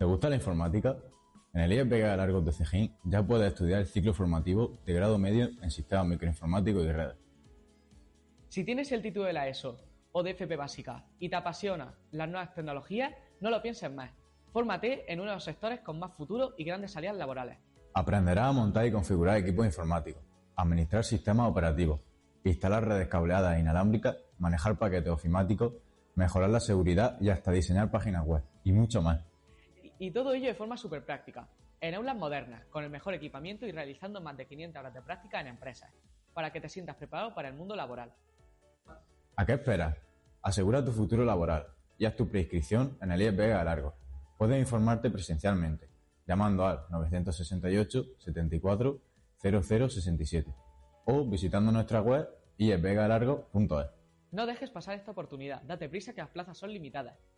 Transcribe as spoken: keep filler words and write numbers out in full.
¿Te gusta la informática? En el I E S Vega de Argos de Cejín ya puedes estudiar el ciclo formativo de grado medio en sistemas microinformáticos y redes. Si tienes el título de la ESO o de F P básica y te apasiona las nuevas tecnologías, no lo pienses más. Fórmate en uno de los sectores con más futuro y grandes salidas laborales. Aprenderás a montar y configurar equipos informáticos, administrar sistemas operativos, instalar redes cableadas e inalámbricas, manejar paquetes ofimáticos, mejorar la seguridad y hasta diseñar páginas web, y mucho más. Y todo ello de forma súper práctica, en aulas modernas, con el mejor equipamiento y realizando más de quinientas horas de práctica en empresas, para que te sientas preparado para el mundo laboral. ¿A qué esperas? Asegura tu futuro laboral y haz tu preinscripción en el I E S Vega de Argos. Puedes informarte presencialmente, llamando al nueve seis ocho, setenta y cuatro, cero cero sesenta y siete o visitando nuestra web i e s vega de argos punto es. No dejes pasar esta oportunidad, date prisa que las plazas son limitadas.